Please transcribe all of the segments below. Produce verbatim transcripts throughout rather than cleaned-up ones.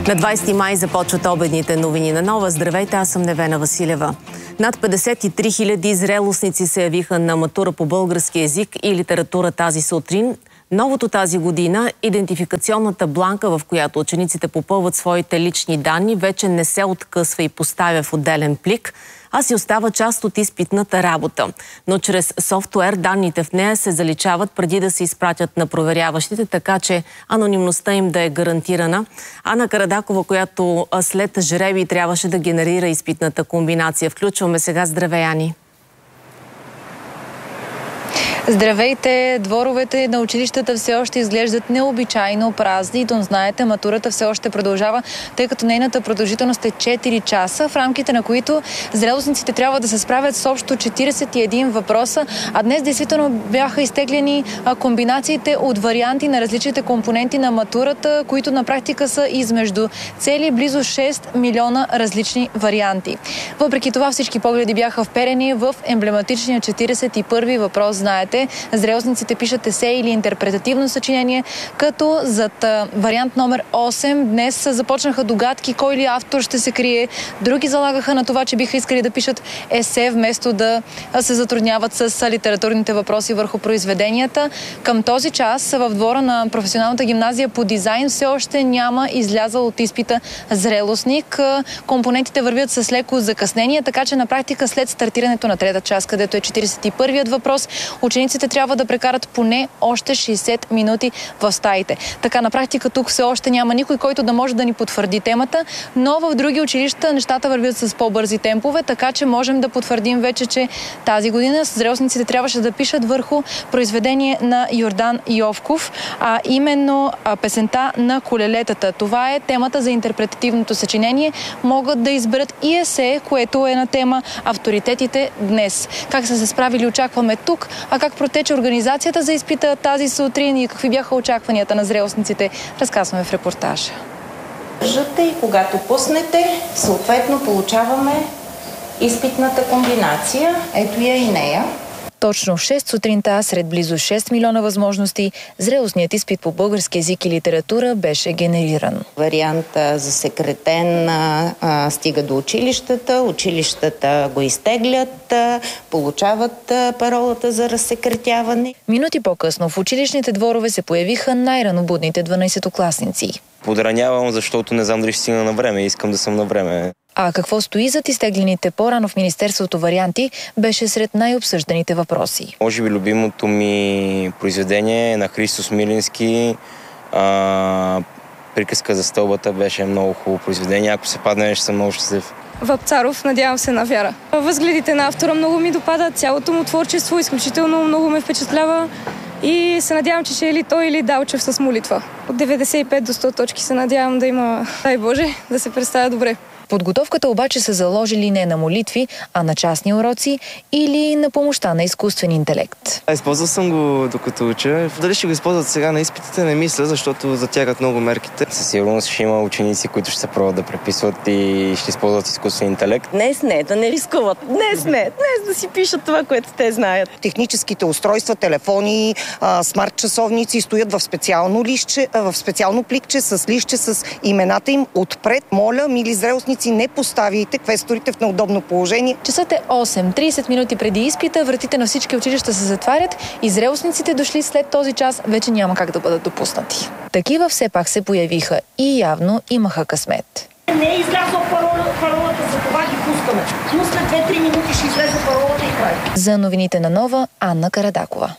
На двайсети май започват обедните новини на Нова. Здравейте, аз съм Невена Василева. Над петдесет и три хиляди зрелостници се явиха на матура по български език и литература тази сутрин. Новото тази година, идентификационната бланка, в която учениците попълват своите лични данни, вече не се откъсва и поставя в отделен плик, а си остава част от изпитната работа. Но чрез софтуер данните в нея се заличават преди да се изпратят на проверяващите, така че анонимността им да е гарантирана. Ана Карадакова, която след жребий трябваше да генерира изпитната комбинация. Включваме сега. Здравей, Ани! Здравейте! Дворовете на училищата все още изглеждат необичайно празни, но знаете, матурата все още продължава, тъй като нейната продължителност е четири часа, в рамките на които зрелостниците трябва да се справят с общо четирийсет и един въпроса, а днес действително бяха изтеглени комбинациите от варианти на различните компоненти на матурата, които на практика са измежду цели близо шест милиона различни варианти. Въпреки това всички погледи бяха вперени в емблематичния четирийсет и първи въпрос. Знаете, зрелостниците пишат есе или интерпретативно съчинение, като зад вариант номер осем днес започнаха догадки кой ли автор ще се крие. Други залагаха на това, че биха искали да пишат есе, вместо да се затрудняват с литературните въпроси върху произведенията. Към този час в двора на професионалната гимназия по дизайн все още няма излязъл от изпита зрелостник. Компонентите вървят с леко закъснение, така че на практика след стартирането на трета част, където е четирийсет и първият въпрос, учениците трябва да прекарат поне още шейсет минути в стаите. Така на практика тук все още няма никой, който да може да ни потвърди темата, но в други училища нещата вървят с по-бързи темпове, така че можем да потвърдим вече, че тази година зрелостниците трябваше да пишат върху произведение на Йордан Йовков, а именно песента на колелетата. Това е темата за интерпретативното съчинение. Могат да изберат и есе, което е на тема авторитетите днес. Как са се справили, очакваме тук, а как протече организацията за изпита тази сутрин и какви бяха очакванията на зрелостниците, разказваме в репортажа. Държате и когато пуснете, съответно получаваме изпитната комбинация. Ето я и нея. Точно в шест сутринта, сред близо шест милиона възможности, зрелостният изпит по български език и литература беше генериран. Варианта засекретен а, стига до училищата, училищата го изтеглят, а, получават а, паролата за разсекретяване. Минути по-късно в училищните дворове се появиха най-ранобудните дванайсетокласници. Подранявам, защото не знам дали ще стигна на време и искам да съм на време. А какво стои зад изтеглените по-рано в Министерството варианти беше сред най-обсъжданите въпроси. Може би любимото ми произведение е на Христо Смилински. А, Приказка за стълбата беше много хубаво произведение. Ако се падне, ще съм много щастлив. Вапцаров, надявам се на Вяра. Възгледите на автора много ми допадат, цялото му творчество изключително много ме впечатлява и се надявам, че ще е или той, или Далчев с молитва. От деветдесет и пет до сто точки се надявам да има, дай Боже, да се представя добре. Подготовката обаче са заложили не на молитви, а на частни уроци или на помощта на изкуствен интелект. Използвал съм го докато уча. Дали ще го използват сега на изпитите, не мисля, защото затягат много мерките. Със сигурност ще има ученици, които ще се пробват да преписват и ще използват изкуствен интелект. Днес не, да не рискуват. Днес не. Днес да си пишат това, което те знаят. Техническите устройства, телефони, смарт часовници стоят в специално листче, в специално пликче с листче с имената им отпред. Моля, мили зрелостници, не поставяйте квесторите в неудобно положение. Часът е осем. трийсет минути преди изпита, вратите на всички училища се затварят и зрелостниците, дошли след този час, вече няма как да бъдат допуснати. Такива все пак се появиха и явно имаха късмет. Не е излязла парола, паролата, за това ги пускаме. Но след две-три минути ще излезе паролата и край. За новините на Нова, Ана Карадакова.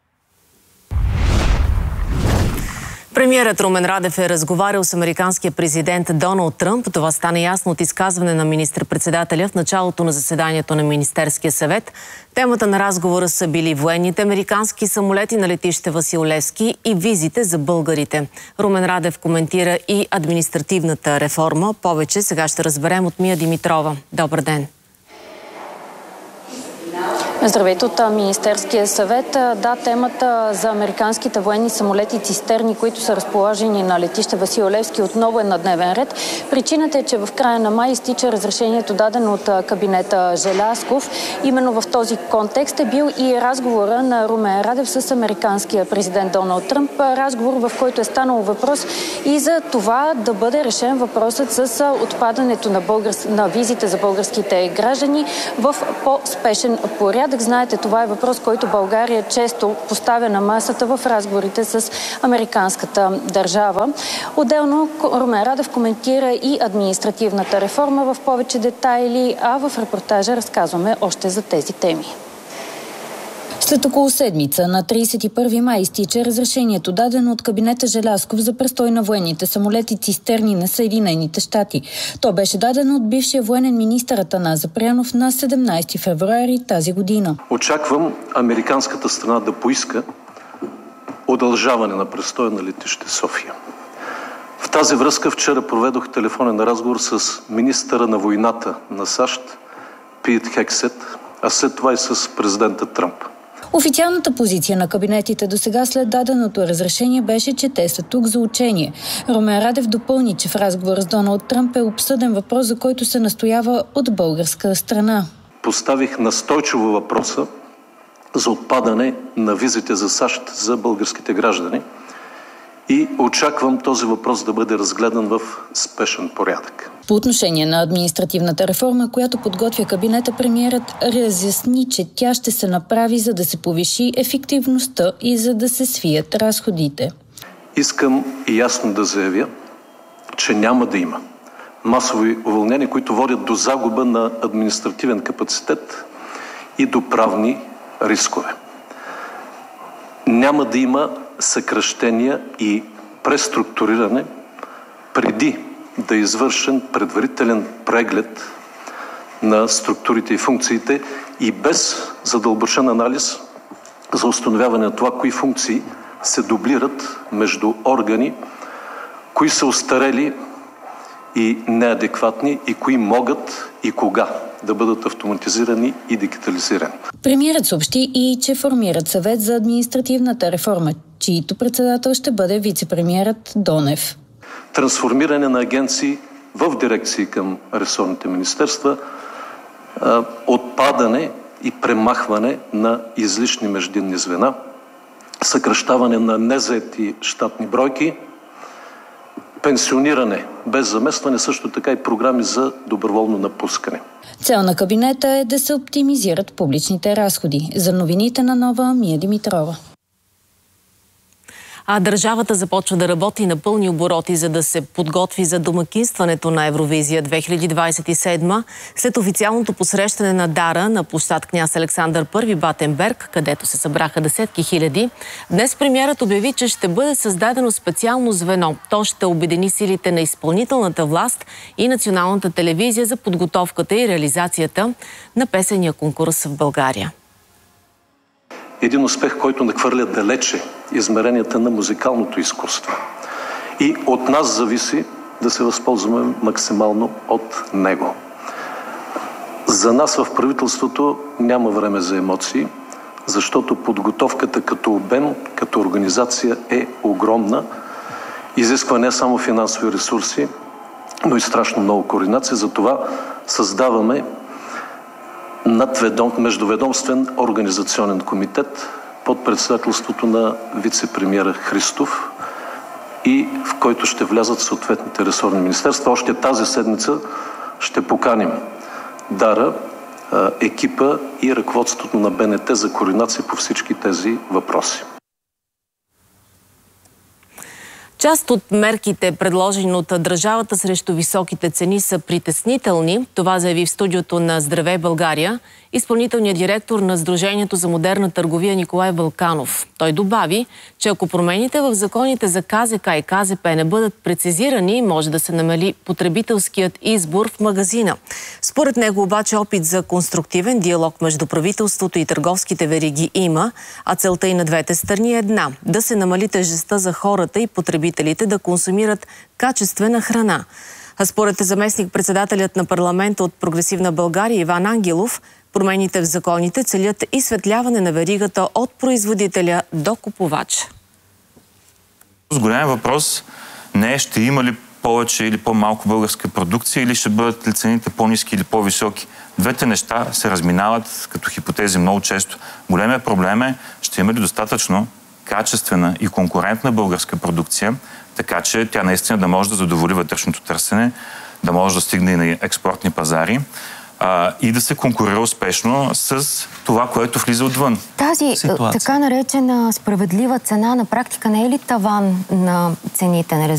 Премиерът Румен Радев е разговарял с американския президент Доналд Тръмп. Това стана ясно от изказване на министър-председателя в началото на заседанието на Министерския съвет. Темата на разговора са били военните американски самолети на летище Васил Левски и визите за българите. Румен Радев коментира и административната реформа. Повече сега ще разберем от Мия Димитрова. Добър ден! Здравейте от Министерския съвет. Да, темата за американските военни самолети цистерни, които са разположени на летище Васил Левски, отново е на дневен ред. Причината е, че в края на май изтича разрешението, дадено от кабинета Желязков. Именно в този контекст е бил и разговора на Румен Радев с американския президент Доналд Тръмп. Разговор, в който е станал въпрос и за това да бъде решен въпросът с отпадането на, българс... на визите за българските граждани в по-спешен порядък. Знаете, това е въпрос, който България често поставя на масата в разговорите с американската държава. Отделно Румен Радев коментира и административната реформа в повече детайли, а в репортажа разказваме още за тези теми. След около седмица, на тридесет и първи май, изтича разрешението, дадено от кабинета Желязков за престой на военните самолети цистерни на Съединените щати. То беше дадено от бившия военен министър Атанас Запрянов на седемнадесети февруари тази година. Очаквам американската страна да поиска удължаване на престоя на летище София. В тази връзка вчера проведох телефонен разговор с министъра на войната на САЩ Пит Хексет, а след това и с президента Тръмп. Официалната позиция на кабинетите до сега след даденото разрешение беше, че те са тук за учение. Румен Радев допълни, че в разговор с Доналд Тръмп е обсъден въпрос, за който се настоява от българска страна. Поставих настойчиво въпроса за отпадане на визите за САЩ за българските граждани и очаквам този въпрос да бъде разгледан в спешен порядък. По отношение на административната реформа, която подготвя кабинета, премиерът разясни, че тя ще се направи, за да се повиши ефективността и за да се свият разходите. Искам ясно да заявя, че няма да има масови уволнения, които водят до загуба на административен капацитет и до правни рискове. Няма да има съкращения и преструктуриране преди да е извършен предварителен преглед на структурите и функциите и без задълбочен анализ за установяване на това, кои функции се дублират между органи, кои са остарели и неадекватни и кои могат и кога да бъдат автоматизирани и дигитализирани. Премиерът съобщи и, че формират съвет за административната реформа, чието председател ще бъде вицепремиерът Донев. Трансформиране на агенции в дирекции към ресорните министерства, отпадане и премахване на излишни междинни звена, съкращаване на незаети щатни бройки, пенсиониране без заместване, също така и програми за доброволно напускане. Цел на кабинета е да се оптимизират публичните разходи. За новините на Нова, Мия Димитрова. А държавата започва да работи на пълни обороти, за да се подготви за домакинстването на Евровизия две хиляди двадесет и седма след официалното посрещане на Дара на площад Княз Александър Първи Батенберг, където се събраха десетки хиляди. Днес премиерът обяви, че ще бъде създадено специално звено. То ще обедини силите на изпълнителната власт и националната телевизия за подготовката и реализацията на песения конкурс в България. Един успех, който нахвърля далече измеренията на музикалното изкуство. И от нас зависи да се възползваме максимално от него. За нас в правителството няма време за емоции, защото подготовката като обем, като организация е огромна. Изисква не само финансови ресурси, но и страшно много координация. Затова създаваме междуведомствен организационен комитет под председателството на вице-премиера Христов и в който ще влязат съответните ресорни министерства. Още тази седмица ще поканим Дара, екипа и ръководството на Б Н Т за координация по всички тези въпроси. Част от мерките, предложени от държавата срещу високите цени, са притеснителни. Това заяви в студиото на Здравей България изпълнителният директор на Сдружението за модерна търговия Николай Вълканов. Той добави, че ако промените в законите за К З К и К З П не бъдат прецизирани, може да се намали потребителският избор в магазина. Според него обаче опит за конструктивен диалог между правителството и търговските вериги има, а целта и на двете страни е една – да се намали тежестта за хората и потребителите да консумират качествена храна. А според заместник-председателят на парламента от Прогресивна България Иван Ангелов, Промените в законите целят изсветляване на веригата от производителя до купувач. С голям въпрос не е ще има ли повече или по-малко българска продукция или ще бъдат ли цените по-ниски или по-високи. Двете неща се разминават като хипотези много често. Големият проблем е, ще има ли достатъчно качествена и конкурентна българска продукция, така че тя наистина да може да задоволи вътрешното търсене, да може да стигне и на експортни пазари а, и да се конкурира успешно с това, което влиза отвън. Тази ситуация. Така наречена справедлива цена на практика не е ли таван на цените на